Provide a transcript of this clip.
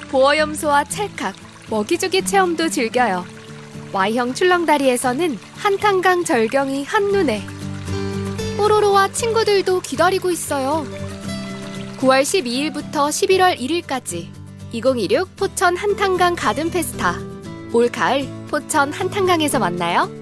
보어염소와 찰칵, 먹이주기 체험도 즐겨요. Y형 출렁다리에서는 한탄강 절경이 한눈에. 뽀로로와 친구들도 기다리고 있어요. 9월 12일부터 11월 1일까지 2026 포천 한탄강 가든 페스타. 올 가을 포천 한탄강에서 만나요.